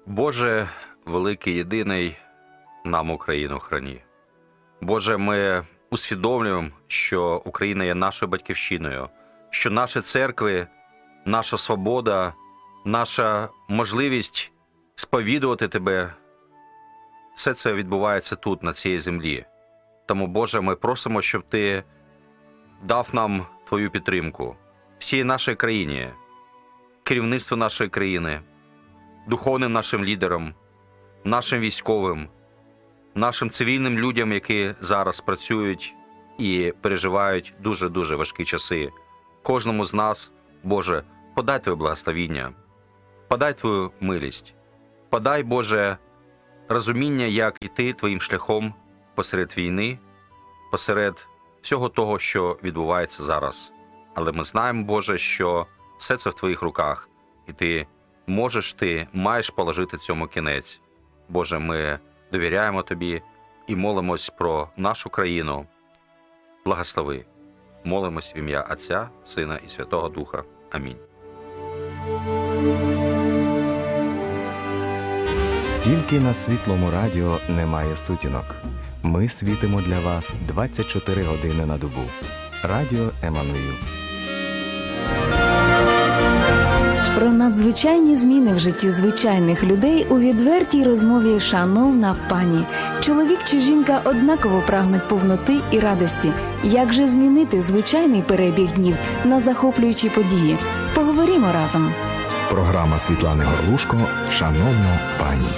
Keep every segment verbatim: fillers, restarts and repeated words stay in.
Боже, великий єдиний, нам Україну храні. Боже, ми усвідомлюємо, що Україна є нашою батьківщиною, що наші церкви, наша свобода, наша можливість сповідувати Тебе, все це відбувається тут, на цій землі. Тому, Боже, ми просимо, щоб Ти дав нам Твою підтримку всій нашій країні, керівництву нашої країни, духовним нашим лідерам, нашим військовим, нашим цивільним людям, які зараз працюють і переживають дуже-дуже важкі часи. Кожному з нас, Боже, подай Твоє благословіння, подай Твою милість, подай, Боже, розуміння, як йти Твоїм шляхом посеред війни, посеред всього того, що відбувається зараз. Але ми знаємо, Боже, що все це в Твоїх руках, і Ти можеш, Ти маєш положити цьому кінець. Боже, ми довіряємо Тобі і молимось про нашу країну. Благослови. Молимось в ім'я Отця, Сина і Святого Духа. Амінь. Тільки на Світлому радіо немає сутінок. Ми світимо для вас двадцять чотири години на добу. Радіо Еммануїл. Про надзвичайні зміни в житті звичайних людей у відвертій розмові «Шановна пані». Чоловік чи жінка однаково прагнуть повноти і радості. Як же змінити звичайний перебіг днів на захоплюючі події? Поговоримо разом. Програма Світлани Горлушко «Шановна пані».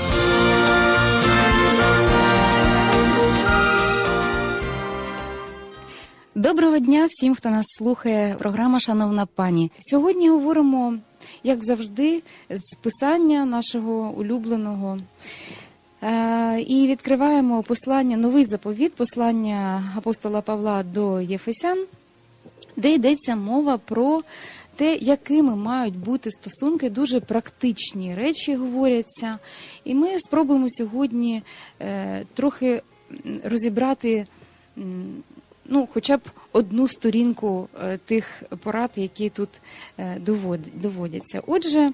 Доброго дня всім, хто нас слухає. Програма «Шановна пані». Сьогодні говоримо, як завжди, з писання нашого улюбленого. Е, і відкриваємо послання, новий заповіт, послання апостола Павла до Єфесян, де йдеться мова про те, якими мають бути стосунки, дуже практичні речі говоряться. І ми спробуємо сьогодні е, трохи розібрати ну, хоча б одну сторінку е, тих порад, які тут е, довод, доводяться. Отже,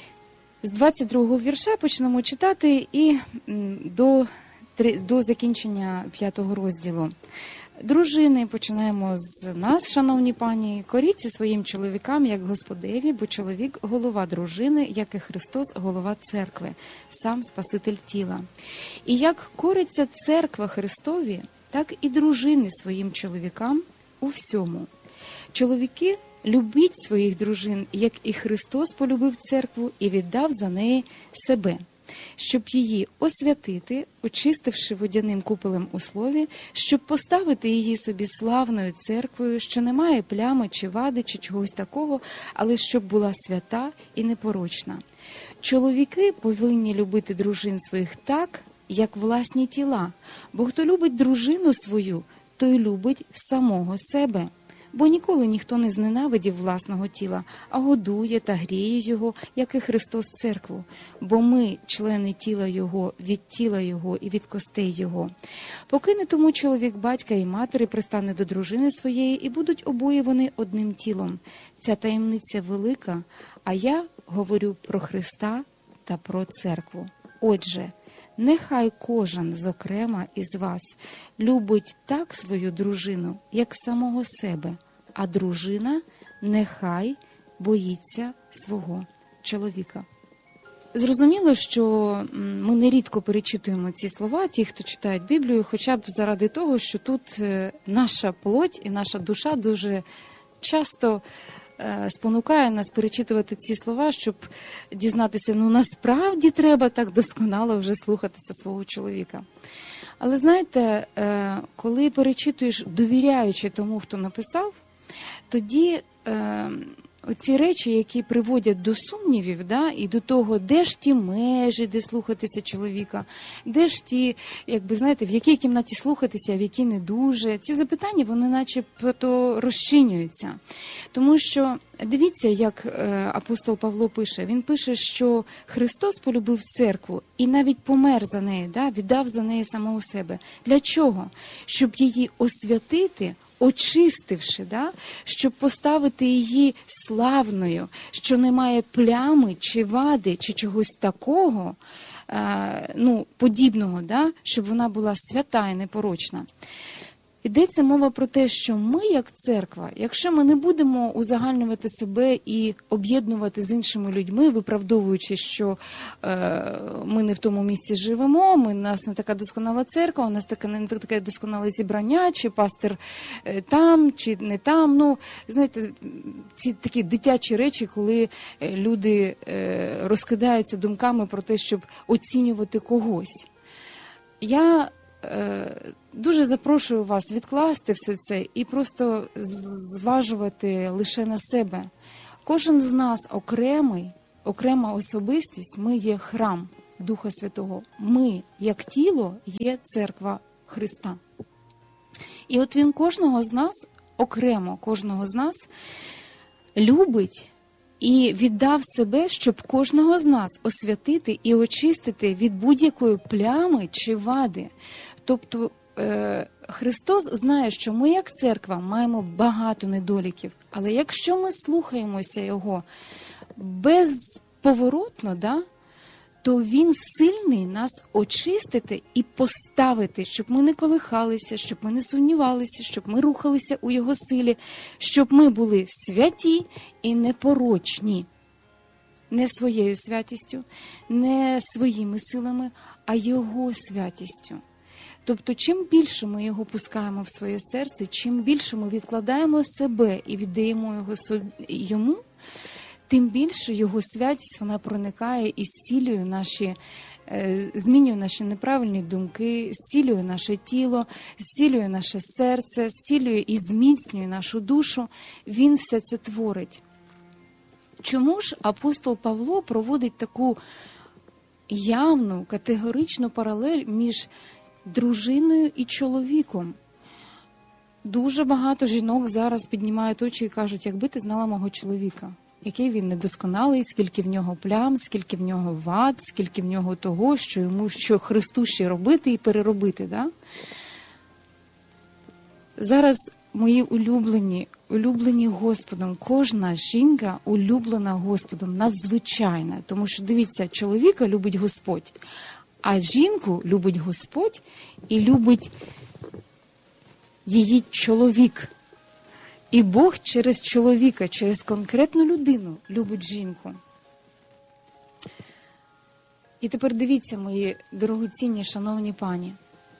з двадцять другого вірша почнемо читати і м, до, до закінчення п'ятого розділу. Дружини, починаємо з нас, шановні пані, коріться своїм чоловікам, як Господеві, бо чоловік – голова дружини, як і Христос – голова церкви, сам Спаситель тіла. І як кориться церква Христові, так і дружини своїм чоловікам у всьому. Чоловіки, любіть своїх дружин, як і Христос полюбив церкву і віддав за неї себе, щоб її освятити, очистивши водяним купелем у слові, щоб поставити її собі славною церквою, що не має плями чи вади, чи чогось такого, але щоб була свята і непорочна. Чоловіки повинні любити дружин своїх так, як власні тіла, бо хто любить дружину свою, той любить самого себе. Бо ніколи ніхто не зненавидів власного тіла, а годує та гріє його, як і Христос церкву. Бо ми, члени тіла Його, від тіла Його і від костей Його. Покине тому чоловік батька і матері, пристане до дружини своєї, і будуть обоє вони одним тілом. Ця таємниця велика, а я говорю про Христа та про церкву. Отже, нехай кожен, зокрема, із вас любить так свою дружину, як самого себе, а дружина нехай боїться свого чоловіка. Зрозуміло, що ми нерідко перечитуємо ці слова, ті, хто читають Біблію, хоча б заради того, що тут наша плоть і наша душа дуже часто спонукає нас перечитувати ці слова, щоб дізнатися, ну насправді треба так досконало вже слухатися свого чоловіка. Але знаєте, коли перечитуєш, довіряючи тому, хто написав, тоді оці речі, які приводять до сумнівів, да, і до того, де ж ті межі, де слухатися чоловіка, де ж ті, якби, знаєте, в якій кімнаті слухатися, а в якій не дуже. Ці запитання, вони начебто розчинюються. Тому що, дивіться, як апостол Павло пише, він пише, що Христос полюбив церкву і навіть помер за неї, да, віддав за неї самого себе. Для чого? Щоб її освятити, очистивши, да? Щоб поставити її славною, що немає плями чи вади, чи чогось такого, е, ну, подібного, да? Щоб вона була свята і непорочна. Йдеться мова про те, що ми, як церква, якщо ми не будемо узагальнювати себе і об'єднувати з іншими людьми, виправдовуючи, що е, ми не в тому місці живемо, ми, у нас не така досконала церква, у нас таке, не таке досконале зібрання, чи пастир е, там, чи не там. Ну, знаєте, ці такі дитячі речі, коли люди е, розкидаються думками про те, щоб оцінювати когось. Я дуже запрошую вас відкласти все це і просто зважувати лише на себе. Кожен з нас окремий, окрема особистість, ми є храм Духа Святого. Ми, як тіло, є церква Христа. І от Він кожного з нас, окремо кожного з нас, любить і віддав себе, щоб кожного з нас освятити і очистити від будь-якої плями чи вади. Тобто Христос знає, що ми, як церква, маємо багато недоліків. Але якщо ми слухаємося Його безповоротно, да, то Він сильний нас очистити і поставити, щоб ми не колихалися, щоб ми не сумнівалися, щоб ми рухалися у Його силі, щоб ми були святі і непорочні. Не своєю святістю, не своїми силами, а Його святістю. Тобто, чим більше ми його пускаємо в своє серце, чим більше ми відкладаємо себе і віддаємо його йому, тим більше його святість вона проникає і зцілює наші, змінює наші неправильні думки, зцілює наше тіло, зцілює наше серце, зцілює і зміцнює нашу душу. Він все це творить. Чому ж апостол Павло проводить таку явну, категоричну паралель між дружиною і чоловіком? Дуже багато жінок зараз піднімають очі і кажуть: якби ти знала мого чоловіка, який він недосконалий, скільки в нього плям, скільки в нього вад, скільки в нього того, що йому, що Христу ще робити і переробити. Да? Зараз мої улюблені, улюблені Господом, кожна жінка улюблена Господом, надзвичайна. Тому що, дивіться, чоловіка любить Господь, а жінку любить Господь і любить її чоловік. І Бог через чоловіка, через конкретну людину любить жінку. І тепер дивіться, мої дорогоцінні, шановні пані.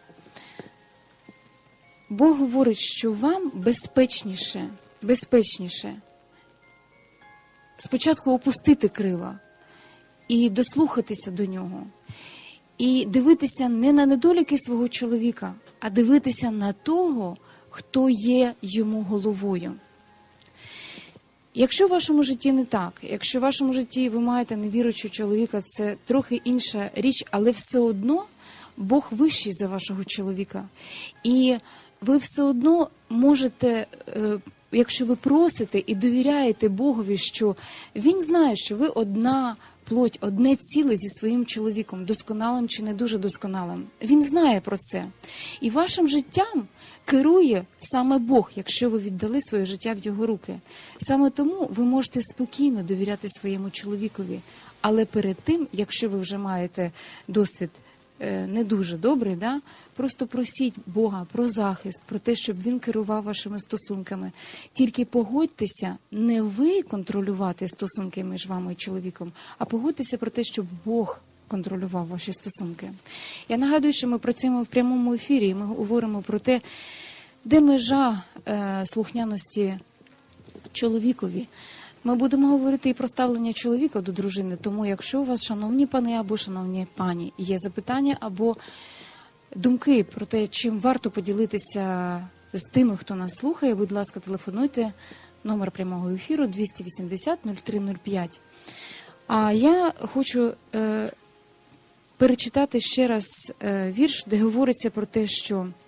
Бог говорить, що вам безпечніше, безпечніше спочатку опустити крила і дослухатися до нього. І дивитися не на недоліки свого чоловіка, а дивитися на того, хто є йому головою. Якщо в вашому житті не так, якщо в вашому житті ви маєте невіруючого чоловіка, це трохи інша річ, але все одно Бог вищий за вашого чоловіка. І ви все одно можете, якщо ви просите і довіряєте Богові, що Він знає, що ви одна плоть, одне ціле зі своїм чоловіком, досконалим чи не дуже досконалим. Він знає про це. І вашим життям керує саме Бог, якщо ви віддали своє життя в Його руки. Саме тому ви можете спокійно довіряти своєму чоловікові. Але перед тим, якщо ви вже маєте досвід не дуже добрий, да, просто просіть Бога про захист, про те, щоб Він керував вашими стосунками. Тільки погодьтеся не ви контролювати стосунки між вами і чоловіком, а погодьтеся про те, щоб Бог контролював ваші стосунки. Я нагадую, що ми працюємо в прямому ефірі, і ми говоримо про те, де межа е, слухняності чоловікові. Ми будемо говорити і про ставлення чоловіка до дружини, тому якщо у вас, шановні пани або шановні пані, є запитання або думки про те, чим варто поділитися з тими, хто нас слухає, будь ласка, телефонуйте, номер прямого ефіру двісті вісімдесят нуль три нуль п'ять. А я хочу е, перечитати ще раз е, вірш, де говориться про те, що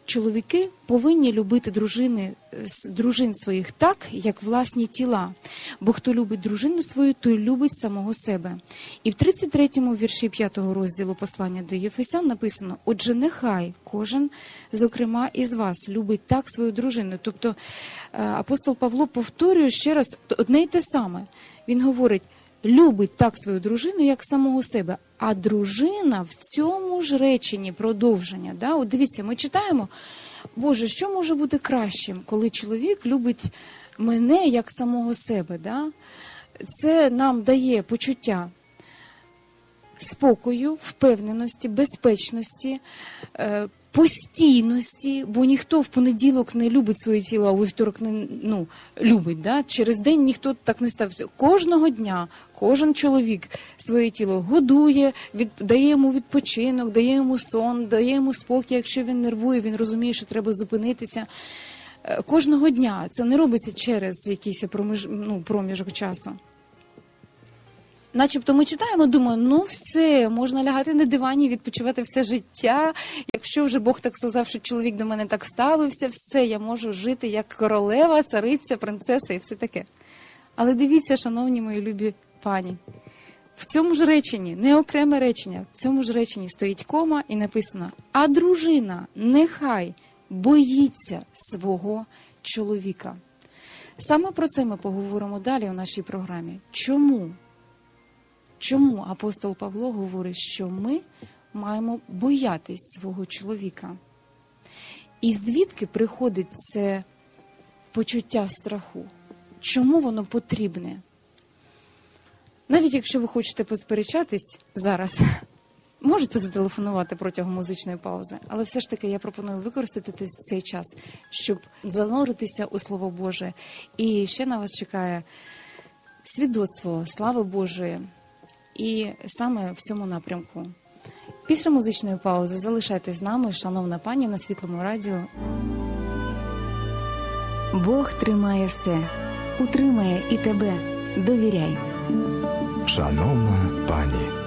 чоловіки повинні любити дружини, с- дружин своїх так, як власні тіла. Бо хто любить дружину свою, той любить самого себе. І в тридцять третьому вірші п'ятого розділу послання до Єфесян написано: «Отже, нехай кожен, зокрема із вас, любить так свою дружину». Тобто е, апостол Павло повторює ще раз одне й те саме. Він говорить: любить так свою дружину, як самого себе. А дружина в цьому ж реченні продовження. Да? От дивіться, ми читаємо: Боже, що може бути кращим, коли чоловік любить мене як самого себе? Да? Це нам дає почуття спокою, впевненості, безпечності, е, постійності, бо ніхто в понеділок не любить своє тіло, а у вівторок не ну, любить. Да? Через день ніхто так не ставить. Кожного дня кожен чоловік своє тіло годує, від, дає йому відпочинок, дає йому сон, дає йому спокій. Якщо він нервує, він розуміє, що треба зупинитися. Е, Кожного дня. Це не робиться через якийсь проміж, ну, проміжок часу. Начебто ми читаємо, думаємо, ну все, можна лягати на дивані і відпочивати все життя. Якщо вже Бог так сказав, що чоловік до мене так ставився, все, я можу жити як королева, цариця, принцеса і все таке. Але дивіться, шановні мої любі пані, в цьому ж реченні, не окреме речення, в цьому ж реченні стоїть кома і написано: «А дружина нехай боїться свого чоловіка». Саме про це ми поговоримо далі у нашій програмі. Чому? Чому апостол Павло говорить, що ми маємо боятись свого чоловіка? І звідки приходить це почуття страху? Чому воно потрібне? Навіть якщо ви хочете посперечатись зараз, можете зателефонувати протягом музичної паузи, але все ж таки я пропоную використати цей час, щоб зануритися у Слово Боже. І ще на вас чекає свідоцтво слави Божої. І саме в цьому напрямку. Після музичної паузи залишайтесь з нами, шановна пані, на Світлому радіо. Бог тримає все, утримає і тебе. Довіряй. Шановна пані.